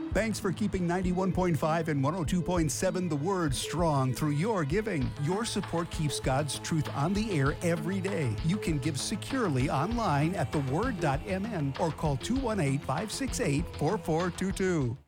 Thanks for keeping 91.5 and 102.7 The Word strong through your giving. Your support keeps God's truth on the air every day. You can give securely online at theword.mn or call 218-568-4422.